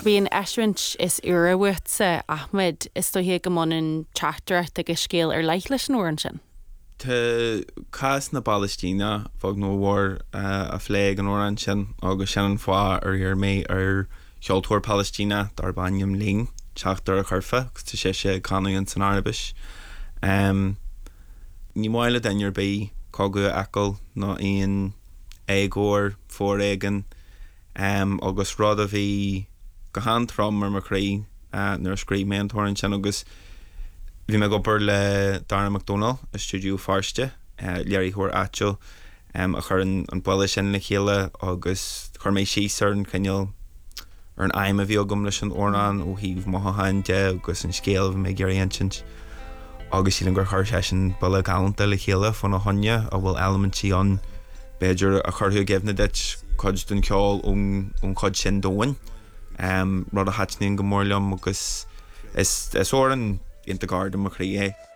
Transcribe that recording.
Bhíon eisrint is uairhuit sa Ahmed is dóthaí go món an teachtarach agus scéal ar leiith leis an uair sin. Tá cas na Palestína fog nó bhór a phléig an uair sin agus sean fá ar mé ar seoltóir Palestína dar bainnim ling teachtar a churfa gus tá sé canaíonn san Arbis. Ní máile dainnear bí cogu acail ná on éagóir fóréigen agus rud a bhí go handtrom mar craí nuair scríb mé an tórann sin agus bhí me gobar le Darna McDonald a stúdiú farste léirí thuair ateo a chur an buile sin le chéile agus chur mé síos ar an cinneal ar an aim a bhí agam leis an ornán ó híomh mothhainte agus an scéal bhí mé géirí sin agus sílan gur chuir sé sin buile galanta le chéile fan a honne a bhfuil elementí an beidir a churthú gefna dit chud don ceáil ón chud sin dóin rud a hatnín go mórlumm agus is óran inta garda mo chrí é.